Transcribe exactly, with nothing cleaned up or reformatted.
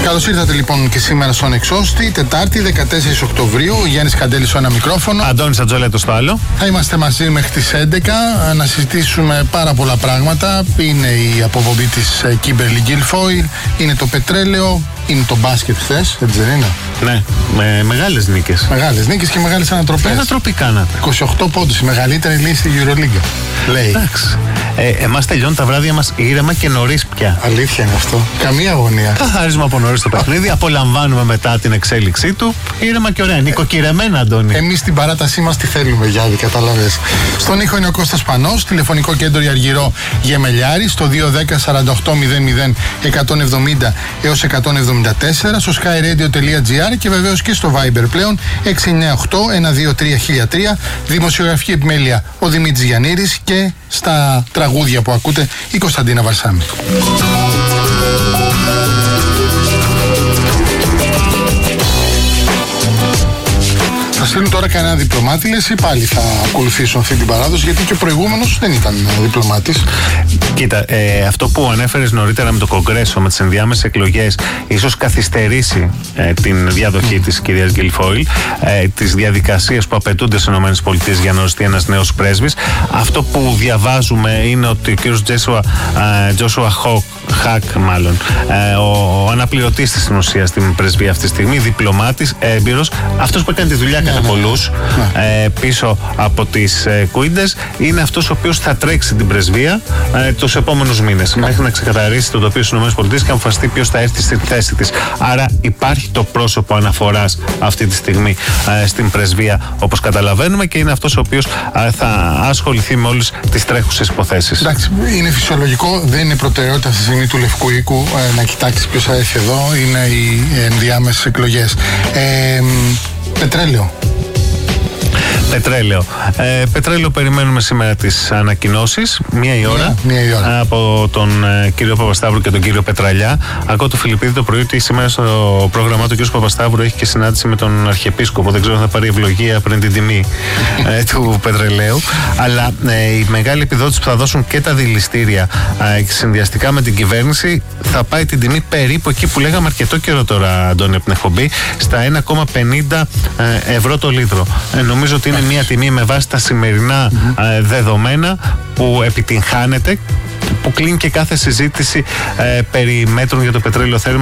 Καλώς ήρθατε λοιπόν και σήμερα στον Εξώστη, Τετάρτη δεκατέσσερις Οκτωβρίου. Γιάννης Καντέλης στο ένα μικρόφωνο. Αντώνης Ατζολέτος στο άλλο. Θα είμαστε μαζί μέχρι τις έντεκα να συζητήσουμε πάρα πολλά πράγματα. Είναι η αποπομπή της Kimberly Guilfoyle, είναι το πετρέλαιο, είναι το μπάσκετ χθες, έτσι δεν είναι? Ναι, με μεγάλες νίκες. Μεγάλες νίκες και μεγάλες ανατροπές. Ανατροπή κάνατε. είκοσι οκτώ πόντους, η μεγαλύτερη λύση στη Euroliga. Λέει. Εντάξει. Ε, εμάς τελειώνουν τα βράδια μας ήρεμα και νωρίς πια. Αλήθεια είναι αυτό. Καμία αγωνία. Καθάρισμα από νωρίς το παιχνίδι. Απολαμβάνουμε μετά την εξέλιξή του. Ήρεμα και ωραία. Νοικοκυρεμένα, Αντώνη. Εμείς την παράτασή μας τη θέλουμε, Γιάννη, καταλαβες. Στον ήχο είναι ο Κώστας Πανός. Τηλεφωνικό κέντρο η Αργυρό Γεμελιάρη στο δύο ένα μηδέν σαράντα οκτώ μηδέν μηδέν εκατόν εβδομήντα έως εκατόν εβδομήντα τέσσερα, στο skyradio.gr και βεβαίως και στο Viber πλέον έξι εννιά οκτώ ένα δύο τρία χίλια τρία. Δημοσιογραφική επιμέλεια ο Δημήτρης Γιαννήρης και στα τραγούδια που ακούτε η Κωνσταντίνα Βαρσάμη. Θα στείλουν τώρα κανένα διπλωμάτη, λες, ή πάλι θα ακολουθήσουν αυτή την παράδοση, γιατί και ο προηγούμενος δεν ήταν διπλωμάτης. Κοίτα, ε, αυτό που ανέφερες νωρίτερα με το Κογκρέσο, με τις ενδιάμεσες εκλογές, ίσως καθυστερήσει ε, την διαδοχή mm. της κυρίας Guilfoyle, ε, τις διαδικασίες που απαιτούνται στις ΗΠΑ για να οριστεί ένας νέος πρέσβης. Αυτό που διαβάζουμε είναι ότι ο κύριος Τζόσουα Χακ, μάλλον, ε, ο, ο αναπληρωτής της στην ουσία στην πρεσβεία αυτή τη στιγμή, διπλωμάτης, έμπειρος, αυτός που έκανε τη δουλειά κατά πολλούς ε, πίσω από τις ε, Κουίντες, είναι αυτός ο οποίος θα τρέξει την πρεσβεία ε, τους επόμενους μήνες, μέχρι να ξεκαθαρίσει το τοπίο στις ΗΠΑ και να αποφασιστεί ποιος θα έρθει στη θέση της. Άρα υπάρχει το πρόσωπο αναφοράς αυτή τη στιγμή ε, στην πρεσβεία, όπως καταλαβαίνουμε, και είναι αυτός ο οποίος ε, θα ασχοληθεί με όλες τις τρέχουσες υποθέσεις. Εντάξει, είναι φυσιολογικό, δεν είναι προτεραιότητα αυτή τη στιγμή του Λευκού Οίκου ε, να κοιτάξει ποιος θα έρθει εδώ, είναι οι ενδιάμεσες εκλογές. Ε, Πετρέλαιο. Πετρέλαιο. Ε, πετρέλαιο, περιμένουμε σήμερα τις ανακοινώσεις. Μία η ώρα. Μία, μία η ώρα. Από τον ε, κύριο Παπασταύρου και τον κύριο Πετραλιά. Ακούω το Φιλιππίδη το πρωί ότι σήμερα στο πρόγραμμά του ο κ. Παπασταύρου έχει και συνάντηση με τον Αρχιεπίσκοπο. Δεν ξέρω αν θα πάρει ευλογία πριν την τιμή ε, του πετρελαίου. Αλλά ε, η μεγάλη επιδότηση που θα δώσουν και τα δηληστήρια ε, συνδυαστικά με την κυβέρνηση θα πάει την τιμή περίπου εκεί που λέγαμε αρκετό καιρό τώρα, Αντώνη, από την εκπομπή, στα ένα κόμμα πενήντα ευρώ το λίτρο. Ε, νομίζω ότι είναι μια τιμή με βάση τα σημερινά mm-hmm. ε, δεδομένα που επιτυγχάνεται, που κλείνει και κάθε συζήτηση ε, περί μέτρων για το πετρέλαιο θέρμα.